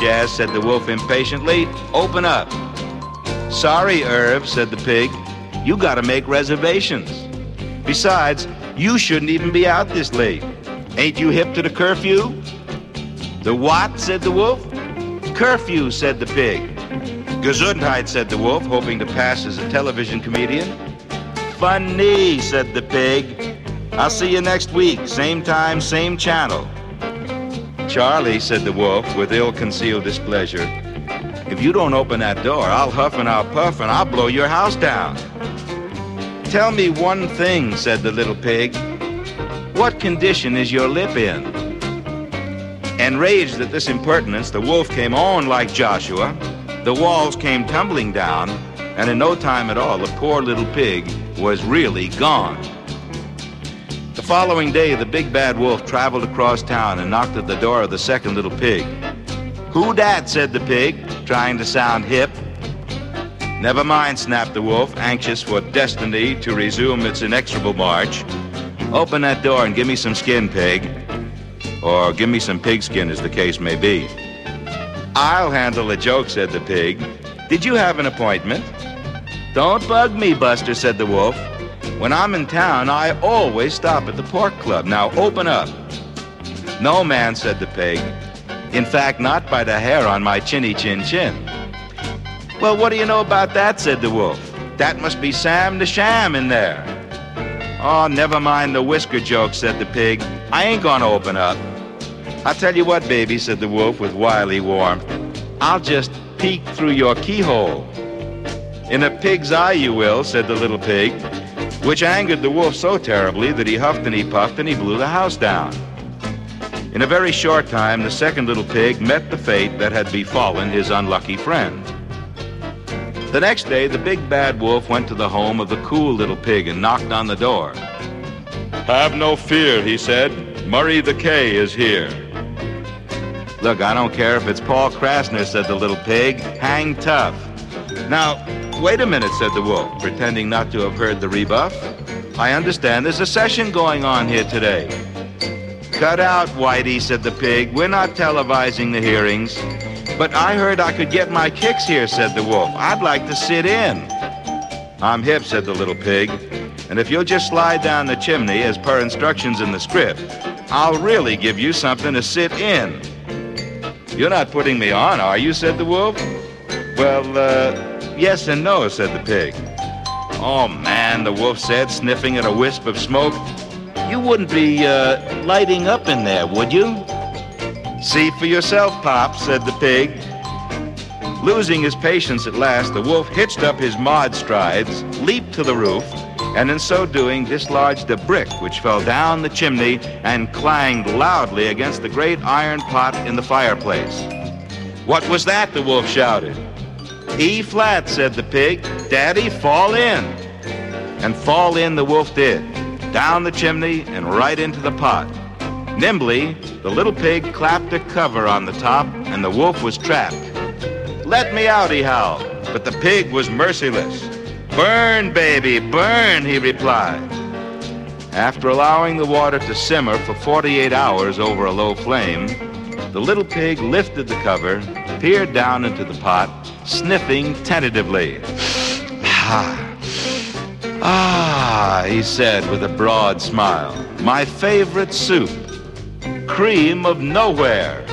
jazz, said the wolf impatiently. Open up. Sorry, Irv, said the pig. You gotta make reservations. Besides, you shouldn't even be out this late. Ain't you hip to the curfew? The what, said the wolf. Curfew, said the pig. Gesundheit, said the wolf, hoping to pass as a television comedian. Funny, said the pig. I'll see you next week, same time, same channel. Charlie, said the wolf, with ill-concealed displeasure, if you don't open that door, I'll huff and I'll puff and I'll blow your house down. Tell me one thing, said the little pig. What condition is your lip in? Enraged at this impertinence, the wolf came on like Joshua. The walls came tumbling down, and in no time at all, the poor little pig was really gone. The following day, the big bad wolf traveled across town and knocked at the door of the second little pig. Who dat, said the pig, trying to sound hip. Never mind, snapped the wolf, anxious for destiny to resume its inexorable march. Open that door and give me some skin, pig. Or give me some pigskin, as the case may be. I'll handle the joke, said the pig. Did you have an appointment? Don't bug me, Buster, said the wolf. When I'm in town, I always stop at the pork club. Now open up. No, man, said the pig. In fact, not by the hair on my chinny chin chin. Well, what do you know about that, said the wolf. That must be Sam the Sham in there. Oh, never mind the whisker joke, said the pig. I ain't gonna open up. I'll tell you what, baby, said the wolf with wily warmth. I'll just peek through your keyhole. In a pig's eye you will, said the little pig, which angered the wolf so terribly that he huffed and he puffed and he blew the house down. In a very short time, the second little pig met the fate that had befallen his unlucky friend. The next day, the big bad wolf went to the home of the cool little pig and knocked on the door. Have no fear, he said. Murray the K is here. Look, I don't care if it's Paul Krasner, said the little pig. Hang tough. Now, wait a minute, said the wolf, pretending not to have heard the rebuff. I understand there's a session going on here today. Cut out, Whitey, said the pig. We're not televising the hearings. But I heard I could get my kicks here, said the wolf. I'd like to sit in. I'm hip, said the little pig. And if you'll just slide down the chimney as per instructions in the script, I'll really give you something to sit in. You're not putting me on, are you, said the wolf. Well, yes and no, said the pig. Oh, man, the wolf said, sniffing at a wisp of smoke. You wouldn't be, lighting up in there, would you? See for yourself, Pop, said the pig. Losing his patience at last, the wolf hitched up his mod strides, leaped to the roof, and in so doing dislodged a brick which fell down the chimney and clanged loudly against the great iron pot in the fireplace. What was that? The wolf shouted. E flat, said the pig. Daddy, fall in. And fall in the wolf did, down the chimney and right into the pot. Nimbly, the little pig clapped a cover on the top, and the wolf was trapped. Let me out, he howled, but the pig was merciless. Burn, baby, burn, he replied. After allowing the water to simmer for 48 hours over a low flame, the little pig lifted the cover, peered down into the pot, sniffing tentatively. Ah, he said with a broad smile, my favorite soup, cream of nowhere.